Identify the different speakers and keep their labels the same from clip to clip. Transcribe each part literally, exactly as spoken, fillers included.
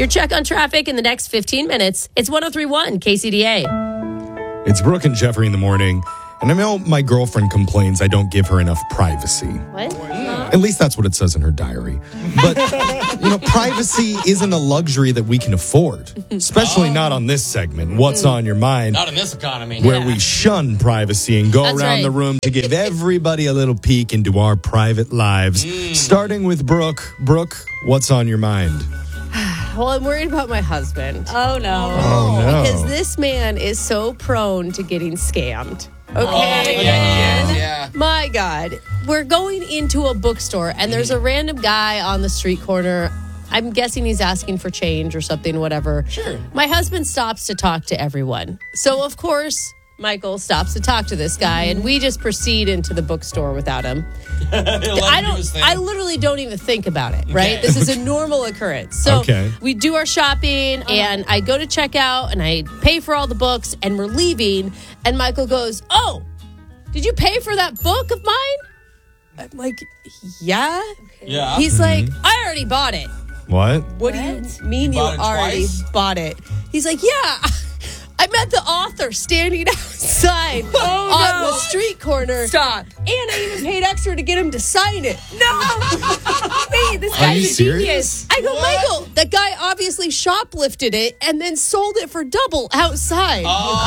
Speaker 1: Your check on traffic in the next fifteen minutes. It's one oh three point one K C D A.
Speaker 2: It's Brooke and Jeffrey in the morning. And I know my girlfriend complains I don't give her enough privacy.
Speaker 1: What?
Speaker 2: At least that's what it says in her diary. But, you know, privacy isn't a luxury that we can afford. Especially oh. not on this segment, What's on Your Mind?
Speaker 3: Not in this economy.
Speaker 2: Where
Speaker 1: yeah.
Speaker 2: we shun privacy and go
Speaker 1: That's
Speaker 2: around
Speaker 1: right.
Speaker 2: the room to give everybody a little peek into our private lives. Mm. Starting with Brooke. Brooke, what's on your mind?
Speaker 1: Well, I'm worried about my husband.
Speaker 4: Oh, no.
Speaker 2: Oh, no.
Speaker 1: Because this man is so prone to getting scammed. Okay.
Speaker 3: Oh, yeah, yeah, yeah.
Speaker 1: My God. We're going into a bookstore and there's a random guy on the street corner. I'm guessing he's asking for change or something, whatever.
Speaker 3: Sure.
Speaker 1: My husband stops to talk to everyone. So, of course, Michael stops to talk to this guy and we just proceed into the bookstore without him. I don't. I literally don't even think about it, right?
Speaker 3: Okay.
Speaker 1: This is a normal occurrence. So
Speaker 2: Okay.
Speaker 1: we do our shopping and I go to check out and I pay for all the books and we're leaving and Michael goes, "Oh, did you pay for that book of mine?" I'm like, "Yeah."
Speaker 3: Yeah.
Speaker 1: He's like, "I already bought it."
Speaker 2: What?
Speaker 1: What, do you mean you,
Speaker 3: bought it
Speaker 1: already
Speaker 3: twice?
Speaker 1: bought it? He's like, "Yeah." I met the author standing outside
Speaker 4: Oh,
Speaker 1: on
Speaker 4: no.
Speaker 1: the street corner.
Speaker 4: Stop.
Speaker 1: And I even paid extra to get him to sign it.
Speaker 4: No. Wait, this
Speaker 2: Are
Speaker 4: guy's
Speaker 2: you
Speaker 4: a
Speaker 2: serious?
Speaker 4: genius.
Speaker 1: I go,
Speaker 3: What?
Speaker 1: Michael, that guy obviously shoplifted it and then sold it for double outside.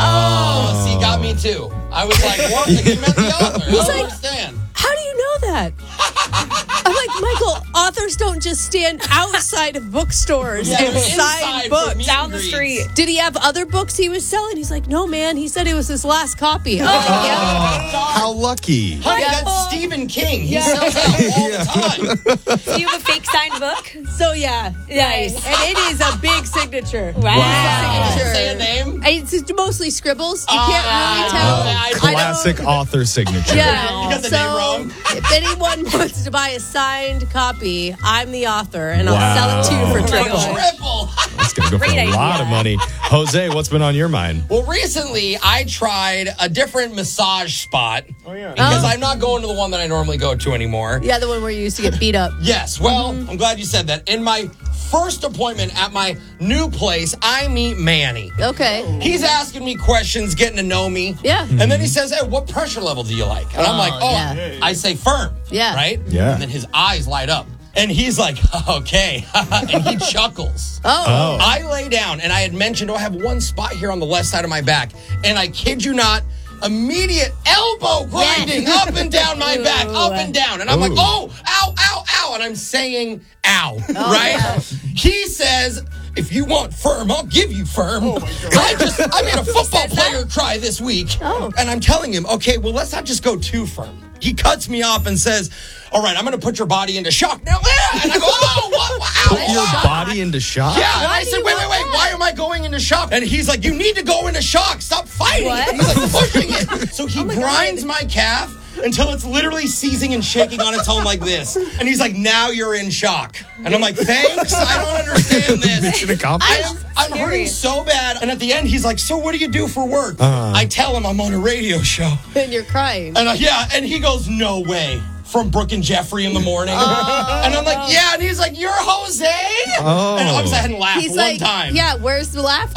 Speaker 3: Oh, see, got me too. I was like, what? Like, you met the author.
Speaker 1: He's
Speaker 3: I don't
Speaker 1: like-
Speaker 3: understand.
Speaker 1: How do you know that? I'm like, Michael, authors don't just stand outside of bookstores
Speaker 3: Yeah,
Speaker 1: and
Speaker 3: they're
Speaker 1: sign
Speaker 3: inside for
Speaker 1: books.
Speaker 3: meet
Speaker 4: Down
Speaker 3: and
Speaker 4: the
Speaker 3: greets.
Speaker 4: street.
Speaker 1: Did he have other books he was selling? He's like, no, man. He said it was his last copy. I'm like, yeah.
Speaker 2: How lucky.
Speaker 3: Honey,
Speaker 1: Yeah.
Speaker 3: that's Stephen King. He
Speaker 1: Yeah.
Speaker 3: sells out all the time.
Speaker 4: Do you have a fake signed book?
Speaker 1: So, yeah.
Speaker 4: Nice.
Speaker 1: And it is a big signature.
Speaker 4: Wow.
Speaker 2: Wow.
Speaker 1: Signature.
Speaker 3: Say a name.
Speaker 1: It's just mostly scribbles. You
Speaker 3: Oh,
Speaker 1: can't
Speaker 3: yeah.
Speaker 1: really tell.
Speaker 3: Oh, I-
Speaker 2: Classic author signature.
Speaker 1: Yeah.
Speaker 3: You got the
Speaker 1: so
Speaker 3: name wrong.
Speaker 1: if anyone wants to buy a signed copy, I'm the author, and I'll
Speaker 2: Wow.
Speaker 1: sell it to you for triple.
Speaker 3: Triple.
Speaker 2: That's going to go for
Speaker 4: Great
Speaker 2: a lot
Speaker 4: idea.
Speaker 2: of money. Jose, what's been on your mind?
Speaker 3: Well, recently I tried a different massage spot. Oh, yeah. Because
Speaker 1: Oh.
Speaker 3: I'm not going to the one that I normally go to anymore.
Speaker 1: Yeah, the one where you used to get beat up.
Speaker 3: Yes. Well, I'm glad you said that. In my first appointment at my new place, I meet Manny.
Speaker 1: Okay.
Speaker 3: He's asking me questions, getting to know me.
Speaker 1: Yeah.
Speaker 3: And then he says, "Hey, what pressure level do you like?" And I'm like, "Oh,
Speaker 1: yeah.
Speaker 3: I say firm."
Speaker 1: Yeah.
Speaker 3: Right?
Speaker 2: Yeah.
Speaker 3: And then his eyes light up. And he's like, "Okay." And he chuckles.
Speaker 1: Oh.
Speaker 2: Oh.
Speaker 3: I lay down and I had mentioned, oh, I have one spot here on the left side of my back. And I kid you not, immediate elbow grinding up and down my back, up and down. And I'm like,
Speaker 2: Ooh.
Speaker 3: oh, ow, ow, ow. And I'm saying, ow,
Speaker 1: Oh,
Speaker 3: right?
Speaker 1: yeah.
Speaker 3: He says, if you want firm, I'll give you firm. I just, I made a football player cry this week.
Speaker 1: Oh.
Speaker 3: And I'm telling him, okay, well, let's not just go too firm. He cuts me off and says, all right, I'm going to put your body into shock now. And I go, oh, what? what ow,
Speaker 2: Put your
Speaker 3: ow.
Speaker 2: body into shock?
Speaker 3: Yeah, and
Speaker 1: Why
Speaker 3: I
Speaker 1: do
Speaker 3: said,
Speaker 1: you
Speaker 3: wait, wait,
Speaker 1: want
Speaker 3: wait,
Speaker 1: that?
Speaker 3: why am I going into shock? And he's like, you need to go into shock. Stop fighting.
Speaker 1: What?
Speaker 3: He's like pushing it. So he
Speaker 1: Oh my
Speaker 3: grinds
Speaker 1: God.
Speaker 3: my calf until it's literally seizing and shaking on its own like this. And he's like, now you're in shock. And I'm like, thanks, I don't understand this.
Speaker 2: Mission accomplished?
Speaker 3: I am, I'm hurting so bad. And at the end, he's like, so what do you do for work?
Speaker 2: Uh.
Speaker 3: I tell him I'm on a radio show.
Speaker 1: And you're crying.
Speaker 3: And uh, yeah, and he goes, no way. From Brooke and Jeffrey in the morning.
Speaker 1: Oh.
Speaker 3: And I'm like, yeah. And he's like, you're Jose?
Speaker 2: Oh.
Speaker 3: And obviously I hadn't laughed
Speaker 1: He's
Speaker 3: one
Speaker 1: like,
Speaker 3: time.
Speaker 1: yeah, where's the laughter?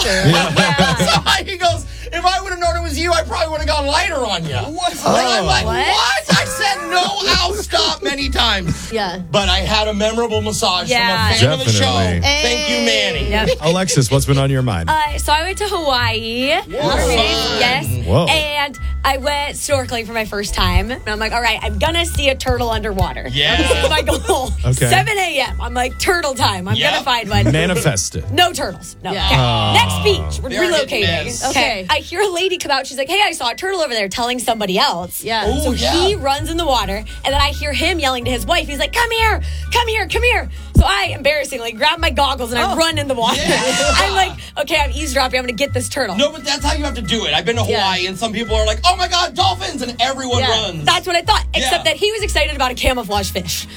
Speaker 3: So I- he goes, if I would have known it was you, I probably would have gone lighter on you. What? And I'm like,
Speaker 1: What?
Speaker 3: what? I said no, I'll stop many times.
Speaker 1: Yeah.
Speaker 3: But I had a memorable massage
Speaker 4: Yeah.
Speaker 3: from a fan of the show.
Speaker 2: Definitely.
Speaker 3: Thank you, Manny.
Speaker 4: Yep.
Speaker 2: Alexis, what's been on your mind?
Speaker 4: Uh, so I went to Hawaii.
Speaker 3: Fun.
Speaker 4: Yes.
Speaker 2: Whoa.
Speaker 4: And I went snorkeling for my first time. And I'm like, all right, I'm going to see a turtle underwater.
Speaker 3: Yeah.
Speaker 4: This is my goal.
Speaker 2: Okay.
Speaker 4: seven a.m. I'm like, turtle time. I'm
Speaker 3: Yep.
Speaker 4: going to find one.
Speaker 2: Manifest it.
Speaker 4: No turtles. No.
Speaker 1: Yeah.
Speaker 4: Okay.
Speaker 2: Oh.
Speaker 4: Next beach. We're
Speaker 3: They're
Speaker 4: relocating.
Speaker 3: hitting this.
Speaker 1: Okay.
Speaker 4: I hear a lady come out. She's like, hey, I saw a turtle over there telling somebody else.
Speaker 1: Yeah.
Speaker 3: Ooh,
Speaker 4: So
Speaker 3: yeah.
Speaker 4: he runs in the water, and then I hear him yelling to his wife. He's like, come here, come here, come here. So I embarrassingly grab my goggles and I
Speaker 1: Oh.
Speaker 4: run in the water.
Speaker 3: Yeah.
Speaker 4: I'm like, okay, I'm eavesdropping. I'm going to get this turtle.
Speaker 3: No, but that's how you have to do it. I've been to
Speaker 1: Yeah.
Speaker 3: Hawaii and some people are like, oh my God, dolphins, and everyone
Speaker 1: Yeah.
Speaker 3: runs.
Speaker 4: That's what I thought, except
Speaker 3: Yeah.
Speaker 4: that he was excited about a camouflage fish.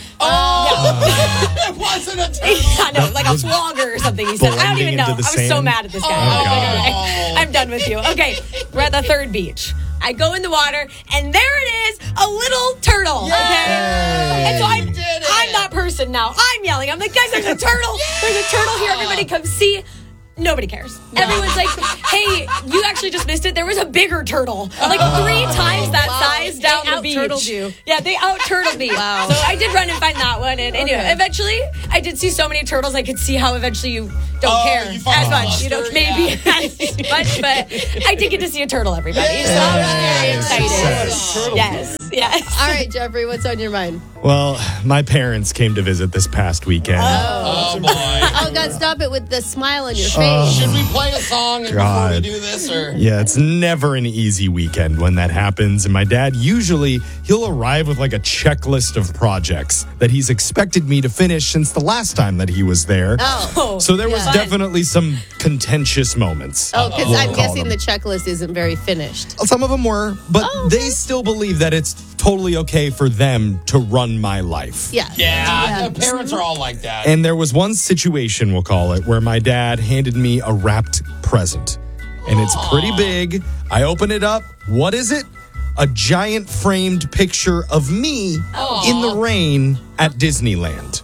Speaker 3: oh, it wasn't a turtle.
Speaker 4: I know, like a flogger or something. He said, I don't
Speaker 2: Blending
Speaker 4: even know. I
Speaker 2: into the
Speaker 4: was so
Speaker 2: sand?
Speaker 4: mad at this guy.
Speaker 3: Oh,
Speaker 4: I was like,
Speaker 3: God.
Speaker 4: okay, I'm done with you. Okay, we're at the third beach. I go in the water, and there it is, a little turtle.
Speaker 3: Yay!
Speaker 4: Okay. And so I'm,
Speaker 3: You did it.
Speaker 4: I'm that person now. I'm yelling. I'm like, guys, there's a turtle. There's a turtle here. Everybody come see. Nobody cares. Everyone's like, hey, you actually just missed it. There was a bigger turtle. Like three times that
Speaker 1: Wow.
Speaker 4: size down
Speaker 1: They
Speaker 4: the beach.
Speaker 1: out-turtled you.
Speaker 4: Yeah, they out-turtled me.
Speaker 1: Wow.
Speaker 4: So I did run and find that one. And anyway,
Speaker 1: Okay.
Speaker 4: eventually, I did see so many turtles, I could see how eventually you don't
Speaker 3: Oh,
Speaker 4: care
Speaker 3: you found
Speaker 4: as
Speaker 3: a
Speaker 4: much. You
Speaker 3: monster,
Speaker 4: don't maybe as much, but I did get to see a turtle, everybody. So I was very excited. Yes, yes.
Speaker 1: All right, Jeffrey, what's on your mind?
Speaker 2: Well, my parents came to visit this past weekend.
Speaker 3: Oh, boy.
Speaker 1: Oh, God, stop it with the smile on your face.
Speaker 3: Should we play a song before we
Speaker 2: God.
Speaker 3: do this? Or
Speaker 2: Yeah, it's never an easy weekend when that happens. And my dad, usually, he'll arrive with like a checklist of projects that he's expected me to finish since the last time that he was there.
Speaker 1: Oh.
Speaker 2: So there was
Speaker 1: Yeah.
Speaker 2: definitely some contentious moments.
Speaker 1: Oh, because
Speaker 2: we'll
Speaker 1: I'm
Speaker 2: call
Speaker 1: guessing
Speaker 2: them.
Speaker 1: the checklist isn't very finished.
Speaker 2: Some of them were, but
Speaker 1: Oh, okay.
Speaker 2: they still believe that it's totally okay for them to run my life.
Speaker 1: Yeah.
Speaker 3: yeah, the parents are all like that.
Speaker 2: And there was one situation, we'll call it, where my dad handed me a wrapped present. And it's pretty big. I open it up. What is it? A giant framed picture of me in the rain at Disneyland.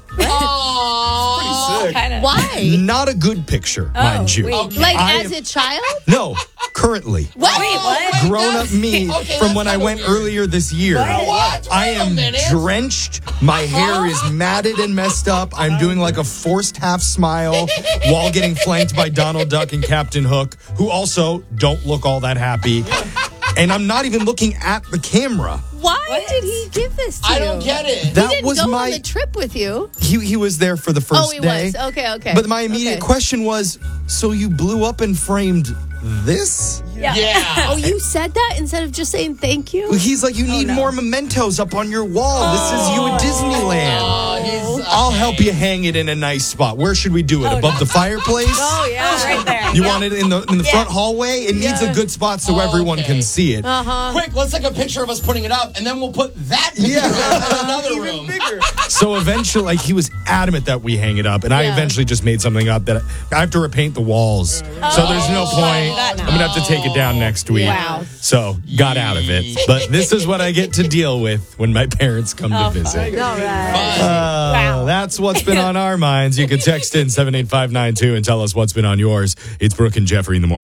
Speaker 3: Aww.
Speaker 4: Kind of.
Speaker 1: Why?
Speaker 2: Not a good picture, mind you.
Speaker 4: wait.
Speaker 3: Okay.
Speaker 1: Like
Speaker 2: I
Speaker 1: as
Speaker 2: am-
Speaker 1: a child?
Speaker 2: No, currently.
Speaker 1: What?
Speaker 4: Wait, what?
Speaker 2: Grown up me
Speaker 3: Okay,
Speaker 2: from
Speaker 3: that's
Speaker 2: when I
Speaker 3: kinda
Speaker 2: went
Speaker 3: weird.
Speaker 2: earlier this year.
Speaker 3: What?
Speaker 2: I
Speaker 3: Wait a
Speaker 2: am
Speaker 3: minute.
Speaker 2: drenched. My hair is matted and messed up. I'm doing like a forced half smile while getting flanked by Donald Duck and Captain Hook, who also don't look all that happy. And I'm not even looking at the camera.
Speaker 1: Why
Speaker 4: What?
Speaker 1: did he give this to
Speaker 3: I
Speaker 1: you?
Speaker 3: don't get it.
Speaker 2: That
Speaker 1: he didn't
Speaker 2: was
Speaker 1: go
Speaker 2: my
Speaker 1: on the trip with you.
Speaker 2: he he was there for the first
Speaker 1: Oh, he
Speaker 2: day.
Speaker 1: was. Okay, okay.
Speaker 2: But my immediate
Speaker 1: Okay.
Speaker 2: question was, so you blew up and framed this?
Speaker 4: Yeah.
Speaker 3: yeah.
Speaker 1: Oh, you said that instead of just saying thank you?
Speaker 2: He's like, you need more mementos up on your wall. This is you at Disneyland.
Speaker 3: Oh, he's,
Speaker 2: I'll help you hang it in a nice spot. Where should we do it? Above the fireplace?
Speaker 4: Oh, yeah, right there.
Speaker 2: You
Speaker 4: Yeah.
Speaker 2: want it in the in the
Speaker 4: Yeah.
Speaker 2: front hallway? It needs a good spot so everyone
Speaker 3: Okay.
Speaker 2: can see it.
Speaker 1: Uh-huh.
Speaker 3: Quick, let's take a picture of us putting it up, and then we'll put that picture
Speaker 2: Yeah.
Speaker 3: in another room.
Speaker 2: So eventually, like, he was adamant that we hang it up, and I
Speaker 1: Yeah.
Speaker 2: eventually just made something up that I have to repaint the walls. So there's no point.
Speaker 4: that
Speaker 2: I'm gonna have to take it down next week.
Speaker 1: Wow.
Speaker 2: So got out of it. But this is what I get to deal with when my parents come to visit.
Speaker 1: All right.
Speaker 2: Uh,
Speaker 4: Wow.
Speaker 2: That's what's been on our minds. You can text in seven eight five nine two and tell us what's been on yours. It's Brooke and Jeffrey in the morning.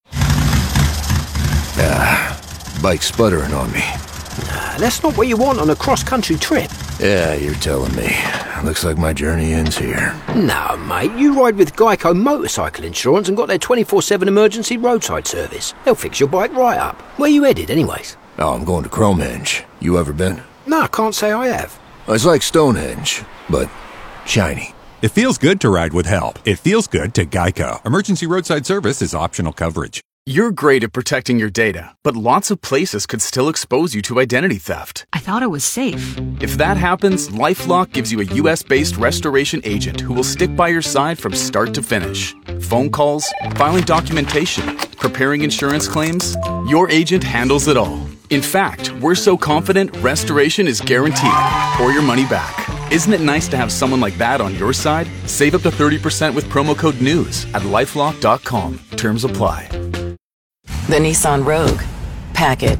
Speaker 5: Bike sputtering on me.
Speaker 6: That's not what you want on a cross-country trip.
Speaker 5: Yeah, you're telling me. Looks like my journey ends here.
Speaker 6: No, mate, you ride with Geico Motorcycle Insurance and got their twenty-four seven emergency roadside service. They'll fix your bike right up. Where you headed, anyways?
Speaker 5: Oh, I'm going to Cromenge. You ever been?
Speaker 6: No, I can't say I have.
Speaker 5: It's like Stonehenge, but shiny.
Speaker 7: It feels good to ride with help. It feels good to Geico. Emergency roadside service is optional coverage.
Speaker 8: You're great at protecting your data, but lots of places could still expose you to identity theft.
Speaker 9: I thought it was safe.
Speaker 8: If that happens, LifeLock gives you a U S-based restoration agent who will stick by your side from start to finish. Phone calls, filing documentation, preparing insurance claims, your agent handles it all. In fact, we're so confident restoration is guaranteed or your money back. Isn't it nice to have someone like that on your side? Save up to thirty percent with promo code NEWS at lifelock dot com. Terms apply.
Speaker 9: The Nissan Rogue. Pack it.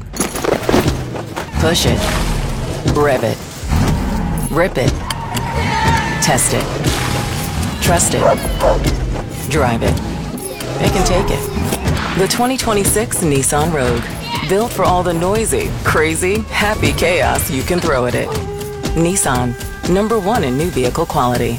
Speaker 9: Push it. Rev it. Rip it. Test it. Trust it. Drive it. It can take it. The twenty twenty-six Nissan Rogue. Built for all the noisy, crazy, happy chaos you can throw at it. Nissan. Number one in new vehicle quality.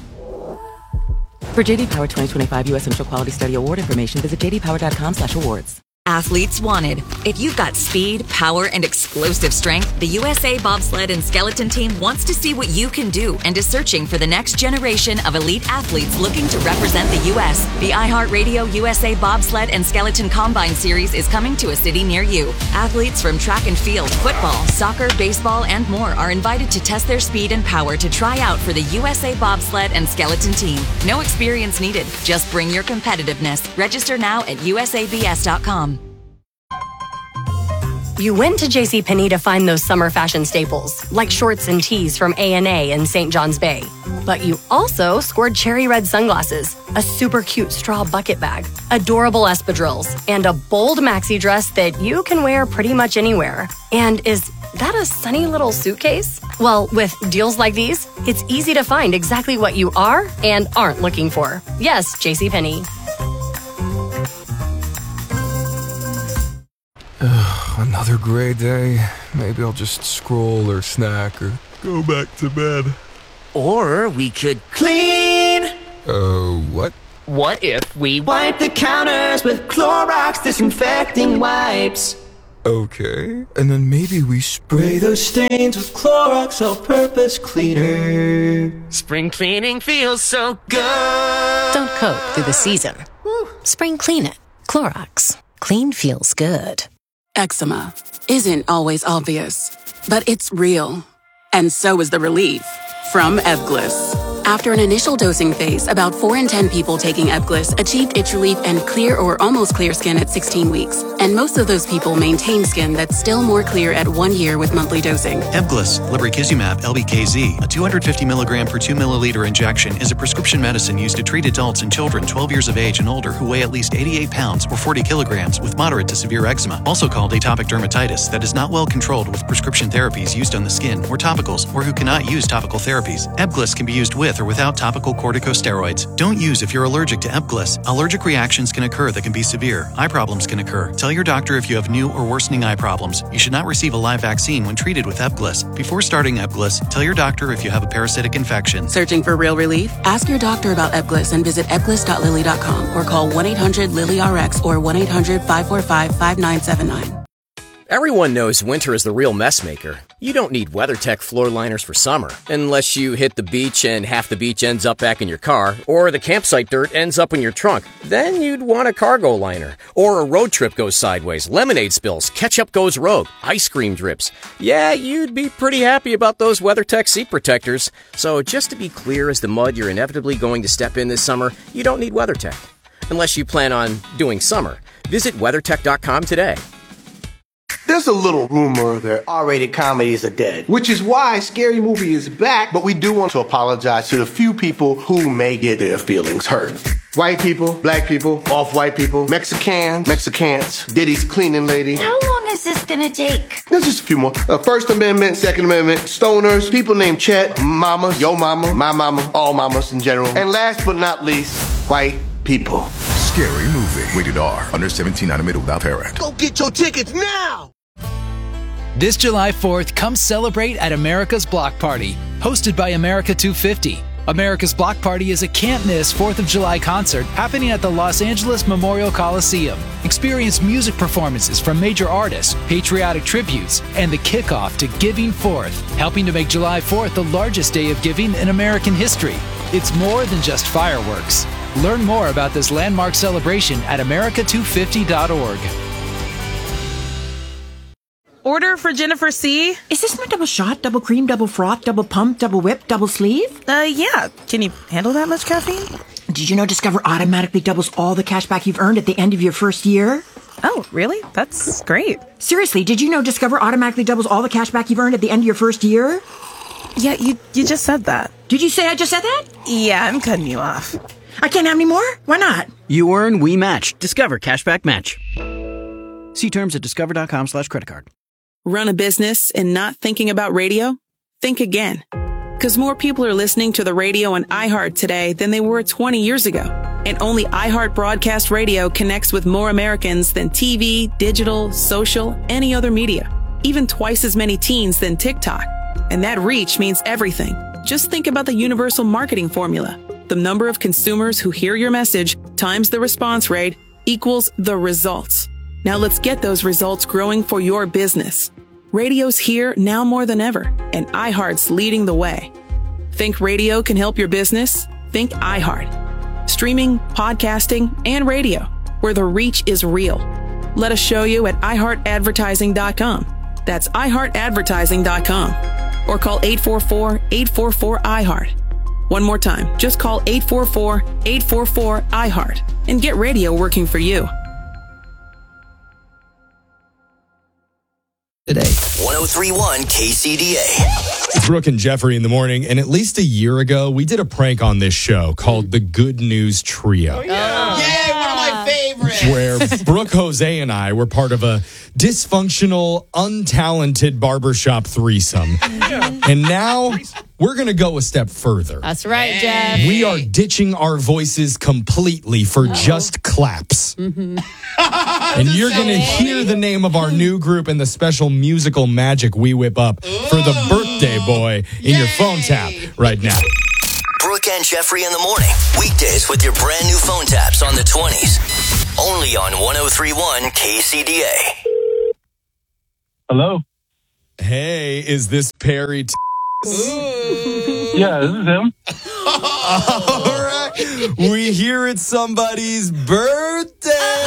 Speaker 9: For J D Power twenty twenty-five U S Initial Quality Study Award information, visit j d power dot com slash awards.
Speaker 10: Athletes wanted. If you've got speed, power, and explosive strength, the U S A Bobsled and Skeleton Team wants to see what you can do and is searching for the next generation of elite athletes looking to represent the U S. The iHeartRadio U S A Bobsled and Skeleton Combine Series is coming to a city near you. Athletes from track and field, football, soccer, baseball, and more are invited to test their speed and power to try out for the U S A Bobsled and Skeleton Team. No experience needed. Just bring your competitiveness. Register now at U S A B S dot com.
Speaker 11: You went to JCPenney to find those summer fashion staples, like shorts and tees from A and A in Saint John's Bay. But you also scored cherry red sunglasses, a super cute straw bucket bag, adorable espadrilles, and a bold maxi dress that you can wear pretty much anywhere. And is that a sunny little suitcase? Well, with deals like these, it's easy to find exactly what you are and aren't looking for. Yes, JCPenney.
Speaker 12: Another gray day. Maybe I'll just scroll or snack or go back to bed.
Speaker 13: Or we could clean.
Speaker 12: Uh, what?
Speaker 13: What if we wipe the counters with Clorox disinfecting wipes?
Speaker 12: Okay. And then maybe we spray
Speaker 13: those stains with Clorox all-purpose cleaner. Spring cleaning feels so good.
Speaker 14: Don't coat through the season. Spring clean it. Clorox. Clean feels good.
Speaker 15: Eczema isn't always obvious, but it's real. And so is the relief from Ebglyss. After an initial dosing phase, about four in ten people taking Ebglyss achieved itch relief and clear or almost clear skin at sixteen weeks. And most of those people maintain skin that's still more clear at one year with monthly dosing.
Speaker 16: Ebglyss, lebrikizumab L B K Z, a two hundred fifty milligram per two milliliter injection, is a prescription medicine used to treat adults and children twelve years of age and older who weigh at least eighty-eight pounds or forty kilograms with moderate to severe eczema, also called atopic dermatitis, that is not well controlled with prescription therapies used on the skin or topicals, or who cannot use topical therapies. Ebglyss can be used with or without topical corticosteroids. Don't use if you're allergic to Ebglyss. Allergic reactions can occur that can be severe. Eye problems can occur. Tell your doctor if you have new or worsening eye problems. You should not receive a live vaccine when treated with Ebglyss. Before starting Ebglyss, tell your doctor if you have a parasitic infection.
Speaker 15: Searching for real relief? Ask your doctor about Ebglyss and visit ebglyss dot lilly dot com or call one eight hundred lily R X or one eight hundred five four five five nine seven nine.
Speaker 17: Everyone knows winter is the real mess maker. You don't need WeatherTech floor liners for summer, unless you hit the beach and half the beach ends up back in your car, or the campsite dirt ends up in your trunk. Then you'd want a cargo liner. Or a road trip goes sideways, lemonade spills, ketchup goes rogue, ice cream drips. Yeah, you'd be pretty happy about those WeatherTech seat protectors. So just to be clear as the mud you're inevitably going to step in this summer, you don't need WeatherTech. Unless you plan on doing summer. Visit weathertech dot com today.
Speaker 18: There's a little rumor that R-rated comedies are dead, which is why Scary Movie is back, but we do want to apologize to the few people who may get their feelings hurt. White people, black people, off-white people, Mexicans, Mexicans, Diddy's cleaning lady.
Speaker 19: How long is this gonna take?
Speaker 18: There's just a few more. Uh, First Amendment, Second Amendment, stoners, people named Chet, mamas, yo mama, my mama, all mamas in general. And last but not least, white people.
Speaker 5: Scary Movie. Rated R. Under seventeen, not admitted without parent.
Speaker 18: Go get your tickets now!
Speaker 20: This July fourth, come celebrate at America's Block Party, hosted by America two fifty. America's Block Party is a can't-miss fourth of July concert happening at the Los Angeles Memorial Coliseum. Experience music performances from major artists, patriotic tributes, and the kickoff to Giving Fourth, helping to make July fourth the largest day of giving in American history. It's more than just fireworks. Learn more about this landmark celebration at america two fifty dot org.
Speaker 21: Order for Jennifer C.
Speaker 22: Is this my double shot, double cream, double froth, double pump, double whip, double sleeve?
Speaker 21: Uh, yeah. Can you handle that much caffeine?
Speaker 22: Did you know Discover automatically doubles all the cash back you've earned at the end of your first year?
Speaker 21: Oh, really? That's great.
Speaker 22: Seriously, did you know Discover automatically doubles all the cash back you've earned at the end of your first year?
Speaker 21: Yeah, you, you just said that.
Speaker 22: Did you say I just said that?
Speaker 21: Yeah, I'm cutting you off.
Speaker 22: I can't have any more? Why not?
Speaker 23: You earn, we match. Discover Cashback Match. See terms at discover dot com slash credit card.
Speaker 24: Run a business and not thinking about radio? Think again. Because more people are listening to the radio on iHeart today than they were twenty years ago. And only iHeart Broadcast Radio connects with more Americans than T V, digital, social, any other media. Even twice as many teens than TikTok. And that reach means everything. Just think about the universal marketing formula. The number of consumers who hear your message times the response rate equals the results. Now let's get those results growing for your business. Radio's here now more than ever, and iHeart's leading the way. Think radio can help your business? Think iHeart. Streaming, podcasting, and radio, where the reach is real. Let us show you at i heart advertising dot com. That's i heart advertising dot com. Or call eight four four, eight four four, I heart. One more time, just call eight four four, eight four four, I heart and get radio working for you.
Speaker 1: oh three point one K C D A.
Speaker 2: Brooke and Jeffrey in the morning, and at least a year ago, we did a prank on this show called the Good News Trio.
Speaker 3: Oh, yeah. Yay, one of my favorites.
Speaker 2: Where Brooke, Jose, and I were part of a dysfunctional, untalented barbershop threesome. And now we're going to go a step further.
Speaker 4: That's right, Jeff.
Speaker 2: We are ditching our voices completely for oh. just claps.
Speaker 4: Mm-hmm.
Speaker 2: And you're going to hear the name of our new group and the special musical magic we whip up for the birthday boy in Yay. your phone tap right now.
Speaker 1: Brooke and Jeffrey in the morning. Weekdays with your brand new phone taps on the twenties. Only on one oh three point one K C D A.
Speaker 25: Hello?
Speaker 2: Hey, is this Perry? T-
Speaker 25: yeah, this is him.
Speaker 2: All right. We hear it's somebody's birthday.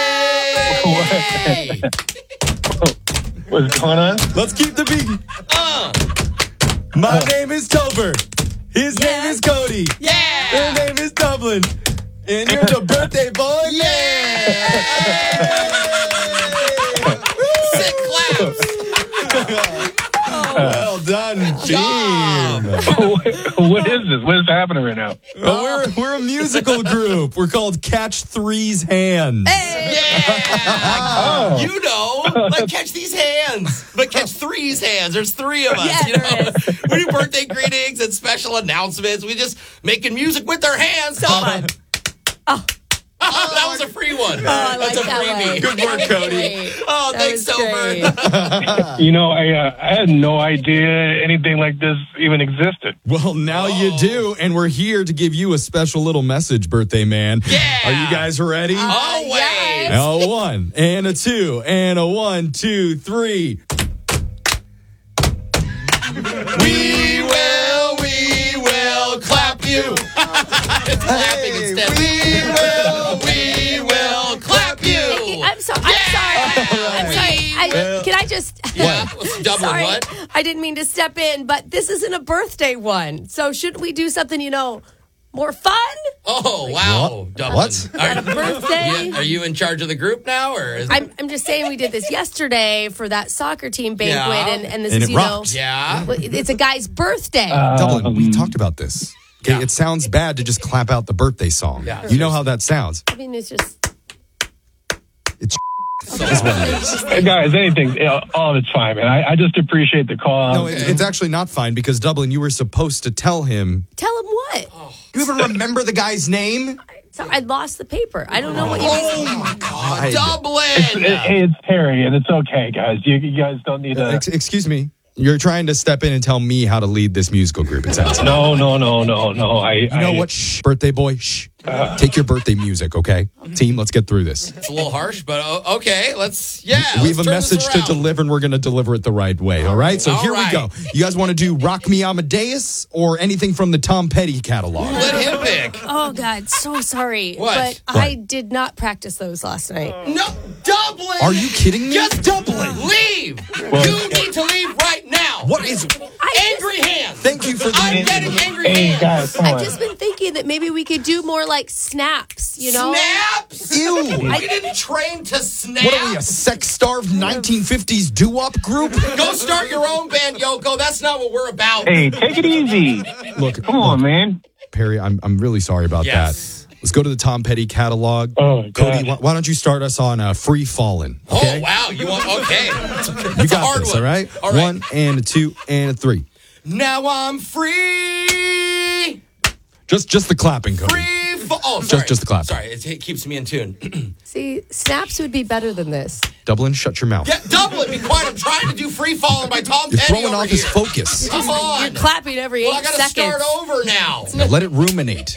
Speaker 25: Hey. What's going on?
Speaker 2: Let's keep the beat. Uh. My uh. name is Tober. His yeah. name is Cody.
Speaker 3: Yeah.
Speaker 2: Their name is Dublin. And you're the birthday boy.
Speaker 3: Yeah. Sick claps.
Speaker 2: Oh, well done, team.
Speaker 25: What is this? What is happening right now?
Speaker 2: Well, we're we're a musical group. We're called Catch Three's Hands.
Speaker 3: Hey! Yeah. Oh. You know, like Catch These Hands, but Catch Three's Hands. There's three of us.
Speaker 4: Yeah,
Speaker 3: you know, we do birthday greetings and special announcements. We just making music with our hands.
Speaker 4: So fun. Oh.
Speaker 3: Oh, that was a free one.
Speaker 4: Oh, I like
Speaker 3: That's a
Speaker 4: that
Speaker 3: freebie.
Speaker 4: One.
Speaker 3: Good work, Cody. Oh,
Speaker 4: that
Speaker 3: thanks, Tober.
Speaker 25: You know, I uh, I had no idea anything like this even existed.
Speaker 2: Well, now
Speaker 3: oh.
Speaker 2: you do, and we're here to give you a special little message, birthday man.
Speaker 3: Yeah.
Speaker 2: Are you guys ready?
Speaker 3: Uh, Always. Yes.
Speaker 2: A one, and a two, and a one, two, three.
Speaker 3: We will, we will clap you. It's clapping
Speaker 2: Hey,
Speaker 3: instead. We will, we will clap you.
Speaker 4: Hey, I'm, so, I'm yeah. sorry. I'm sorry. I, can I just...
Speaker 3: Yeah, double
Speaker 4: sorry,
Speaker 3: what?
Speaker 4: I didn't mean to step in, but this isn't a birthday one. So shouldn't we do something, you know, more fun?
Speaker 3: Oh, wow.
Speaker 2: What? what?
Speaker 3: Are,
Speaker 4: birthday?
Speaker 3: Yeah, are you in charge of the group now? or? Is
Speaker 4: I'm, I'm just saying we did this yesterday for that soccer team banquet,
Speaker 3: Yeah.
Speaker 4: and, and this
Speaker 2: And
Speaker 4: is,
Speaker 2: it
Speaker 4: you
Speaker 2: rocked.
Speaker 4: know...
Speaker 3: Yeah.
Speaker 4: It's a guy's birthday.
Speaker 25: Uh,
Speaker 2: Dublin, we talked about this. Okay,
Speaker 3: Yeah.
Speaker 2: it sounds bad to just clap out the birthday song.
Speaker 3: Yeah,
Speaker 2: you know how that sounds.
Speaker 4: I mean, it's just...
Speaker 2: It's is what it is.
Speaker 25: Hey, guys, anything, you know, all of it's fine, man. I, I just appreciate the call.
Speaker 2: No, it, it's actually not fine because Dublin, you were supposed to tell him.
Speaker 4: Tell him what?
Speaker 2: You even remember the guy's name?
Speaker 4: So I lost the paper. I don't know what you
Speaker 3: Oh,
Speaker 4: mean.
Speaker 3: my God.
Speaker 2: God.
Speaker 3: Dublin.
Speaker 25: It's, it, hey, it's Terry, and it's okay, guys. You, you guys don't need to...
Speaker 2: Ex- excuse me. You're trying to step in and tell me how to lead this musical group. It sounds like.
Speaker 25: No, no, no, no, no. I,
Speaker 2: You know
Speaker 25: I,
Speaker 2: what? Shh, birthday boy. Shh.
Speaker 25: Uh,
Speaker 2: Take your birthday music, okay? Team, let's get through this.
Speaker 3: It's a little harsh, but uh, okay. Let's, yeah.
Speaker 2: We
Speaker 3: let's
Speaker 2: have a
Speaker 3: turn
Speaker 2: message
Speaker 3: this
Speaker 2: to
Speaker 3: around.
Speaker 2: deliver, and we're going to deliver it the right way, all right? So
Speaker 3: All
Speaker 2: here
Speaker 3: right.
Speaker 2: we go. You guys want to do Rock Me Amadeus or anything from the Tom Petty catalog?
Speaker 3: Let him pick.
Speaker 4: Oh, God. So sorry.
Speaker 3: What?
Speaker 4: But I did not practice those last night.
Speaker 3: No, Dublin.
Speaker 2: Are you kidding me?
Speaker 3: Just Dublin. Leave.
Speaker 25: Well,
Speaker 3: you need to leave right now.
Speaker 2: What is...
Speaker 3: Angry hands.
Speaker 2: Thank you for the...
Speaker 3: I'm getting angry
Speaker 25: hey,
Speaker 3: hands.
Speaker 25: guys, come
Speaker 4: I've
Speaker 25: on.
Speaker 4: just been thinking that maybe we could do more like snaps, you know?
Speaker 3: Snaps?
Speaker 2: Ew.
Speaker 3: We didn't train to snap.
Speaker 2: What are we, a sex-starved nineteen fifties doo-wop group?
Speaker 3: Go start your own band, Yoko. That's not what we're about.
Speaker 25: Hey, take it easy.
Speaker 2: Look,
Speaker 25: Come on, man.
Speaker 2: Perry, I'm I'm really sorry about
Speaker 3: Yes.
Speaker 2: that. Let's go to the Tom Petty catalog.
Speaker 25: Oh,
Speaker 2: Cody,
Speaker 25: God.
Speaker 2: why, why don't you start us on uh, Free Fallin'? Okay?
Speaker 3: Oh, wow. You want, okay. That's
Speaker 2: You
Speaker 3: a
Speaker 2: got
Speaker 3: hard
Speaker 2: this,
Speaker 3: one.
Speaker 2: all right?
Speaker 3: All right.
Speaker 2: One and a two and a three.
Speaker 3: Now I'm free.
Speaker 2: Just just the clapping, Cody.
Speaker 3: Free fall. Oh,
Speaker 2: Just-
Speaker 3: sorry.
Speaker 2: just the clap.
Speaker 3: Sorry, it, it keeps me in tune.
Speaker 4: See, snaps would be better than this.
Speaker 2: Dublin, shut your mouth.
Speaker 3: Yeah, Dublin, be quiet. I'm trying to do Free Fallin' by Tom
Speaker 2: You're
Speaker 3: Petty
Speaker 2: throwing
Speaker 3: over
Speaker 2: off his
Speaker 3: here.
Speaker 2: focus.
Speaker 3: Come on.
Speaker 4: You're clapping every
Speaker 3: Well,
Speaker 4: eight
Speaker 3: I gotta
Speaker 4: seconds.
Speaker 3: start over now.
Speaker 2: Now let it ruminate.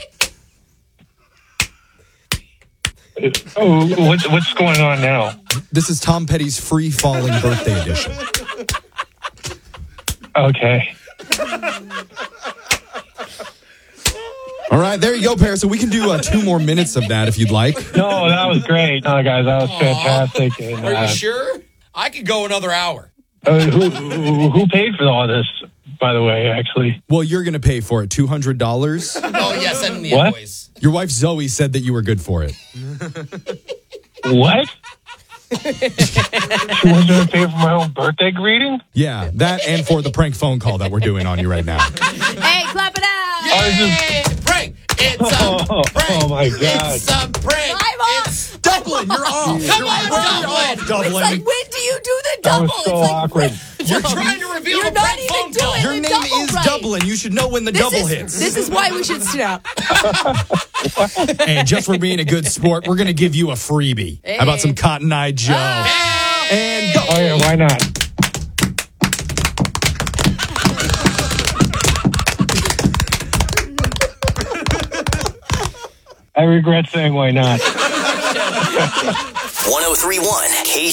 Speaker 25: Oh, what's, what's going on now?
Speaker 2: This is Tom Petty's Free Falling Birthday Edition.
Speaker 25: Okay.
Speaker 2: All right, there you go, Perry. So we can do uh, two more minutes of that if you'd like.
Speaker 25: No, that was great. No, guys, that was fantastic. And,
Speaker 3: Are you
Speaker 25: uh,
Speaker 3: sure? I could go another hour.
Speaker 25: uh, who, who who paid for all this, by the way, actually?
Speaker 2: Well, you're going to pay for it, two hundred dollars.
Speaker 3: Oh, yeah, send him the
Speaker 25: What?
Speaker 3: invoice.
Speaker 2: Your wife Zoe said that you were good for it.
Speaker 25: What? She wasn't going to pay for my own birthday greeting?
Speaker 2: Yeah, that and for the prank phone call that we're doing on you right now.
Speaker 4: Hey, clap it out.
Speaker 3: Yay! Prank! It's a
Speaker 25: Oh,
Speaker 3: prank!
Speaker 25: oh my God.
Speaker 3: It's a prank!
Speaker 4: I'm off.
Speaker 3: It's
Speaker 2: Dublin, you're off.
Speaker 3: Come
Speaker 2: You're
Speaker 3: on,
Speaker 2: way
Speaker 3: Dublin!
Speaker 2: off, Dublin.
Speaker 4: It's like, when do you do the
Speaker 25: That
Speaker 4: double?
Speaker 25: was so
Speaker 4: it's like,
Speaker 25: awkward.
Speaker 3: You're trying to reveal
Speaker 4: You're
Speaker 3: a
Speaker 4: not
Speaker 3: prank
Speaker 4: even
Speaker 3: phone
Speaker 4: doing
Speaker 3: call.
Speaker 2: Your
Speaker 4: the
Speaker 2: name
Speaker 4: double
Speaker 2: is
Speaker 4: right.
Speaker 2: Dublin. You should know when the
Speaker 4: This
Speaker 2: double
Speaker 4: is,
Speaker 2: hits.
Speaker 4: This is why we should snap.
Speaker 2: And just for being a good sport, we're going to give you a freebie.
Speaker 4: Hey.
Speaker 2: How about some Cotton Eye Joe? And go.
Speaker 25: Oh, yeah, why not? I regret saying why not.
Speaker 1: one oh three point one K